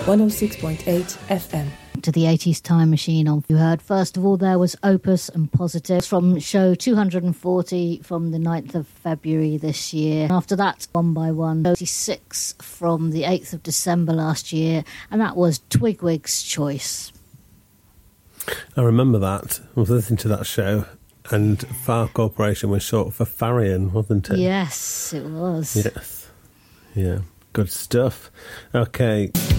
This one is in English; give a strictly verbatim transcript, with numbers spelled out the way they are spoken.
one oh six point eight F M. To the eighties Time Machine on. You heard first of all there was Opus and Positive from show two hundred forty from the ninth of February this year. After that, One by One, thirty-six from the eighth of December last year, and that was Twigwig's Choice. I remember that. I was listening to that show, and Far Corporation was short for Farian, wasn't it? Yes, it was. Yes. Yeah. Good stuff. Okay.